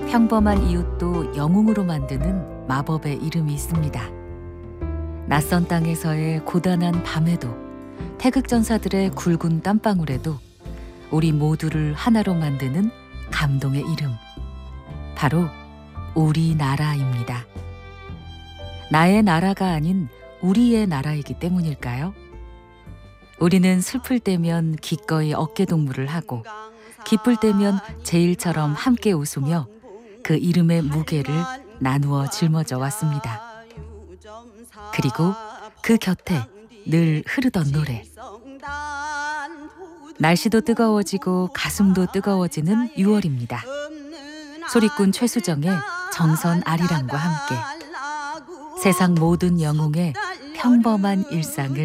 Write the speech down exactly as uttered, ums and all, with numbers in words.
평범한 이웃도 영웅으로 만드는 마법의 이름이 있습니다. 낯선 땅에서의 고단한 밤에도, 태극전사들의 굵은 땀방울에도 우리 모두를 하나로 만드는 감동의 이름, 바로 우리나라입니다. 나의 나라가 아닌 우리의 나라이기 때문일까요? 우리는 슬플 때면 기꺼이 어깨동무를 하고, 기쁠 때면 제일처럼 함께 웃으며 그 이름의 무게를 나누어 짊어져 왔습니다. 그리고 그 곁에 늘 흐르던 노래. 날씨도 뜨거워지고 가슴도 뜨거워지는 유월입니다. 소리꾼 최수정의 정선 아리랑과 함께 세상 모든 영웅의 평범한 일상을